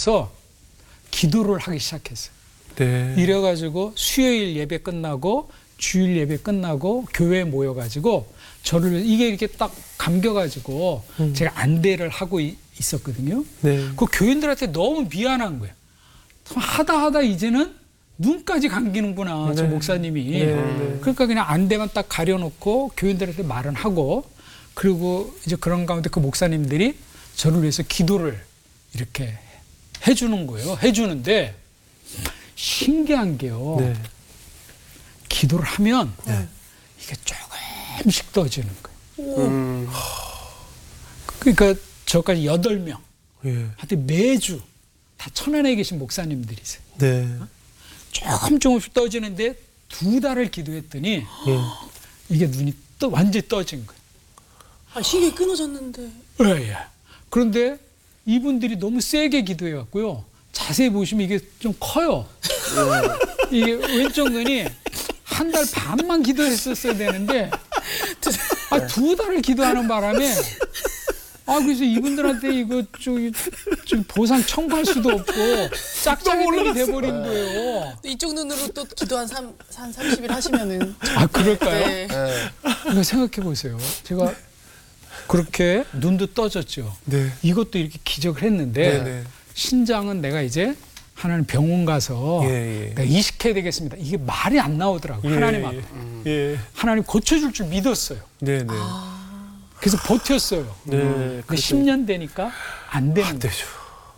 들어서 기도를 하기 시작했어요. 네. 이래가지고 수요일 예배 끝나고 주일 예배 끝나고 교회에 모여가지고 저를 이게 이렇게 딱 감겨가지고 제가 안대를 하고 있었거든요. 네. 그 교인들한테 너무 미안한 거예요. 하다 이제는 눈까지 감기는구나, 저 네. 목사님이. 네, 네. 그러니까 그냥 안대만 딱 가려놓고 교인들한테 말은 하고, 그리고 이제 그런 가운데 그 목사님들이 저를 위해서 기도를 이렇게 해주는 거예요. 해주는데 신기한 게요. 네. 기도를 하면 네. 이게 조금씩 떠지는 거예요. 오. 그러니까 저까지 8명. 예. 하여튼 매주 다 천안에 계신 목사님들이세요. 네. 조금씩 떠지는데 2달을 기도했더니 예. 이게 눈이 완전히 떠진 거예요. 아, 희게 끊어졌는데. 예. 그런데 이분들이 너무 세게 기도해갖고요. 자세히 보시면 이게 좀 커요. 이게 왼쪽 눈이 1달 반만 기도했었어야 되는데 2달을 기도하는 바람에 그래서 이분들한테 이거 좀 보상 청구할 수도 없고 짝짝이 돼버린 거예요. 이쪽 눈으로 또 기도 한 30일 하시면은. 그럴까요? 네. 이거 생각해 보세요. 제가 그렇게 눈도 떠졌죠. 네. 이것도 이렇게 기적을 했는데 네, 네. 신장은 내가 이제 하나님 병원 가서 예, 예. 내가 이식해야 되겠습니다. 이게 말이 안 나오더라고요. 예, 하나님 예. 앞에. 예. 하나님 고쳐줄 줄 믿었어요. 네, 네. 그래서 버텼어요. 네. 근데 그래서 10년 되니까 안 되는 안 거예요. 되죠.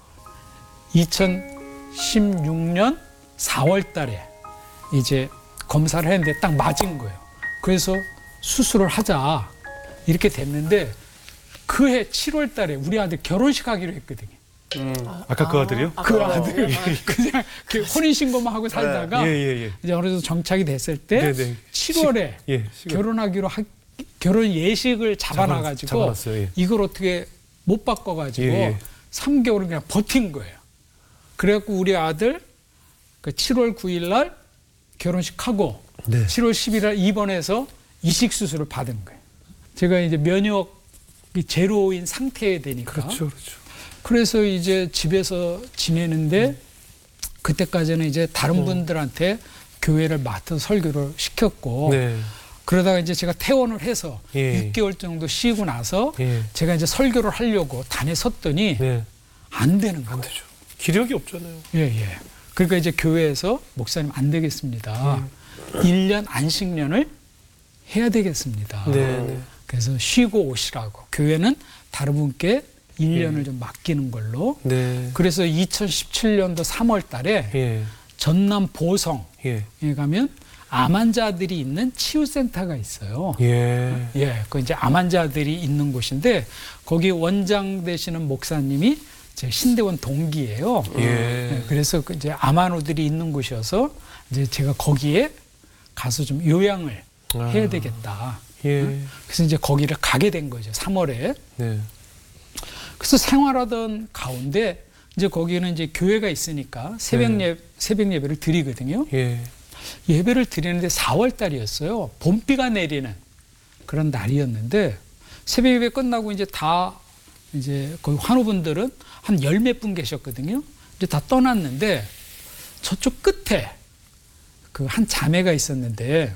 2016년 4월 달에 이제 검사를 했는데 딱 맞은 거예요. 그래서 수술을 하자 이렇게 됐는데 그해 7월 달에 우리 아들 결혼식 하기로 했거든요. 아까 그 아들이요? 그 아들 그냥 혼인신고만 하고 살다가 예, 예, 예. 이제 어느 정도 정착이 됐을 때 네, 네. 7월에 예. 결혼하기로 결혼 예식을 잡아놔가지고 잡아놨어요. 예. 이걸 어떻게 못 바꿔가지고 예, 예. 3개월을 그냥 버틴 거예요. 그래갖고 우리 아들 그 7월 9일 날 결혼식하고 네. 7월 10일 날 입원해서 이식 수술을 받은 거예요. 제가 이제 면역이 제로인 상태에 되니까. 그렇죠, 그렇죠. 그래서 이제 집에서 지내는데 그때까지는 이제 다른 분들한테 교회를 맡아서 설교를 시켰고 네. 그러다가 이제 제가 퇴원을 해서 예. 6개월 정도 쉬고 나서 예. 제가 이제 설교를 하려고 단에 섰더니 네. 안 되는 거예요. 안 되죠. 기력이 없잖아요. 예. 그러니까 이제 교회에서 목사님 안 되겠습니다. 1년 안식년을 해야 되겠습니다. 네, 네. 그래서 쉬고 오시라고. 교회는 다른 분께 1년을 좀 맡기는 걸로. 네. 그래서 2017년도 3월 달에 예. 전남 보성에 예. 가면 암 환자들이 있는 치유센터가 있어요. 예. 예, 그 이제 암 환자들이 있는 곳인데 거기 원장 되시는 목사님이 제 신대원 동기예요. 예. 예, 그래서 그 이제 암환우들이 있는 곳이어서 이제 제가 거기에 가서 좀 요양을 해야 되겠다. 예. 그래서 이제 거기를 가게 된 거죠. 3월에. 네. 그래서 생활하던 가운데 이제 거기는 이제 교회가 있으니까 새벽 예배를 드리거든요. 예. 예배를 드리는데 4월 달이었어요. 봄비가 내리는 그런 날이었는데 새벽 예배 끝나고 이제 다 이제 거기 환우분들은 한 10몇 분 계셨거든요. 이제 다 떠났는데 저쪽 끝에 그 한 자매가 있었는데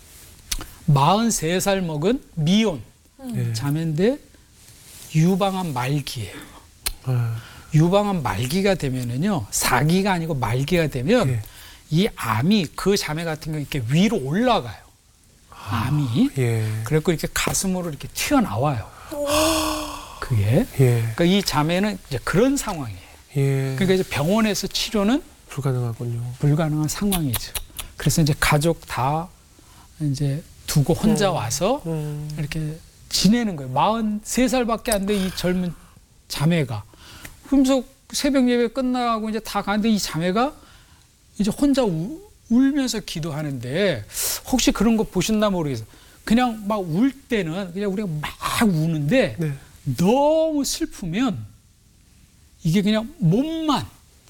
43살 먹은 미혼 예. 자매인데 유방암 말기예요. 아. 유방암 말기가 되면은요, 4기가 아니고 말기가 되면 예. 이 암이 그 자매 같은 경우 이렇게 위로 올라가요. 암이. 예. 그래갖고 이렇게 가슴으로 이렇게 튀어나와요. 그게. 예. 그러니까 이 자매는 이제 그런 상황이에요. 예. 그러니까 이제 병원에서 치료는 불가능하군요. 불가능한 상황이죠. 그래서 이제 가족 다 이제 두고 혼자 와서 이렇게 지내는 거예요. 43살밖에 안 돼, 이 젊은 자매가. 그러면서 새벽 예배 끝나고 이제 다 가는데 이 자매가 이제 혼자 울면서 기도하는데 혹시 그런 거 보셨나 모르겠어요. 그냥 막 울 때는 그냥 우리가 막 우는데 네. 너무 슬프면 이게 그냥 몸만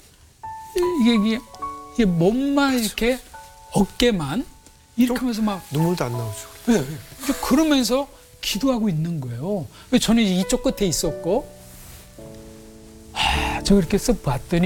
이게 몸만 이렇게 어깨만 이렇게 하면서 막 눈물도 안 나오죠. 이제 그러면서 기도하고 있는 거예요. 저는 이쪽 끝에 있었고 저 이렇게 쓱 봤더니